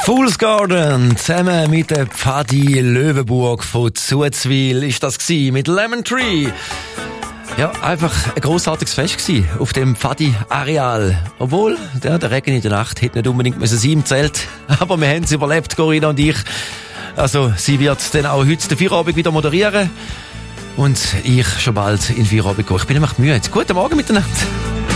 Fool's Garden zusammen mit der Pfadi Löwenburg von Zuzwil ist das gewesen, mit Lemon Tree. Ja, einfach ein grossartiges Fest gewesen auf dem Pfadi-Areal. Obwohl, der Regen in der Nacht hätte nicht unbedingt sein im Zelt. Aber wir haben es überlebt, Corinna und ich. Also, sie wird dann auch heute den Feierabend wieder moderieren. Und ich schon bald in den Feierabend gehen. Ich bin nämlich müde. Guten Morgen miteinander.